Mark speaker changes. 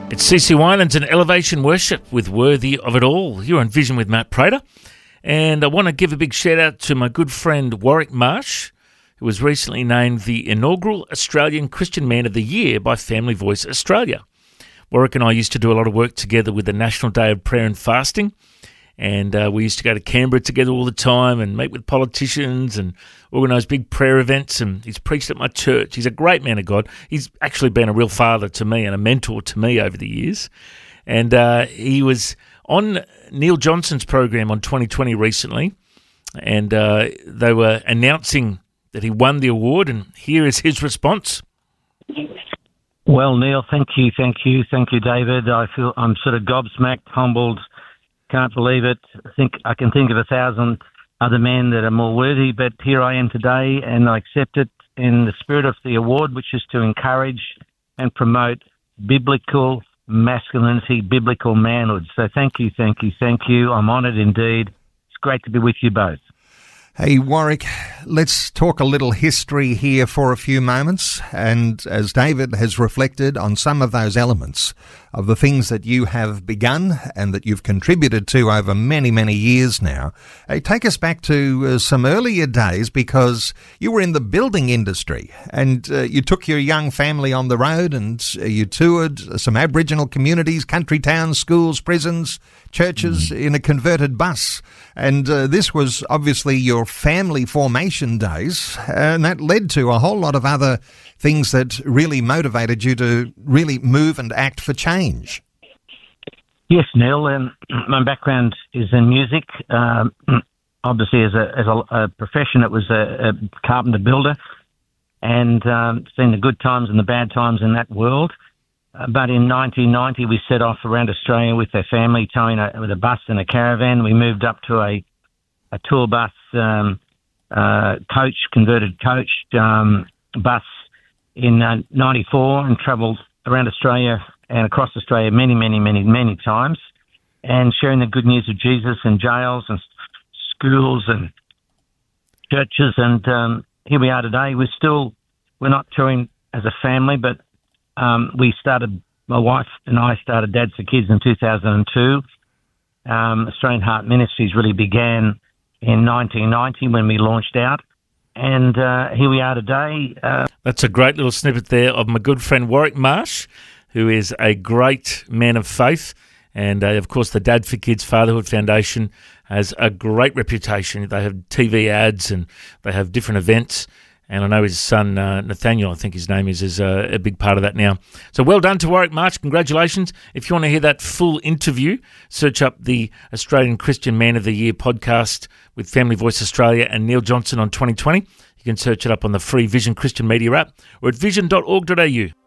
Speaker 1: It's CC Winans and Elevation Worship with Worthy of It All. You're on Vision with Matt Prater. And I want to give a big shout out to my good friend Warwick Marsh, who was recently named the inaugural Australian Christian Man of the Year by Family Voice Australia. Warwick and I used to do a lot of work together with the National Day of Prayer and Fasting. And we used to go to Canberra together all the time and meet with politicians and organise big prayer events. And he's preached at my church. He's a great man of God. He's actually been a real father to me and a mentor to me over the years. And he was on Neil Johnson's program on 2020 recently. And they were announcing that he won the award. And here is his response.
Speaker 2: Well, Neil, thank you, David. I feel I'm sort of gobsmacked, humbled. Can't believe it. I can think of 1,000 other men that are more worthy, but here I am today, and I accept it in the spirit of the award, which is to encourage and promote biblical masculinity, biblical manhood. So thank you. I'm honoured indeed. It's great to be with you both.
Speaker 3: Hey, Warwick, let's talk a little history here for a few moments. And as David has reflected on some of those elements of the things that you have begun and that you've contributed to over many, many years now, take us back to some earlier days, because you were in the building industry and you took your young family on the road and you toured some Aboriginal communities, country towns, schools, prisons, churches in a converted bus. And this was obviously your family formation days, and that led to a whole lot of other things that really motivated you to really move and act for change.
Speaker 2: Yes, Neil, and my background is in music. Obviously, as a profession, it was a carpenter builder, and seen the good times and the bad times in that world. But in 1990, we set off around Australia with a family, towing with a bus and a caravan. We moved up to a tour bus, converted coach bus in 94, and travelled around Australia and across Australia many times, and sharing the good news of Jesus in jails and schools and churches. And here we are today. We're not touring as a family, but my wife and I started Dads for Kids in 2002. Australian Heart Ministries really began in 1990 when we launched out. And here we are today.
Speaker 1: That's a great little snippet there of my good friend Warwick Marsh, who is a great man of faith. And, of course, the Dad for Kids Fatherhood Foundation has a great reputation. They have TV ads and they have different events. And I know his son, Nathaniel, I think his name is a big part of that now. So well done to Warwick Marsh. Congratulations. If you want to hear that full interview, search up the Australian Christian Man of the Year podcast with Family Voice Australia and Neil Johnson on 2020. You can search it up on the free Vision Christian Media app or at vision.org.au.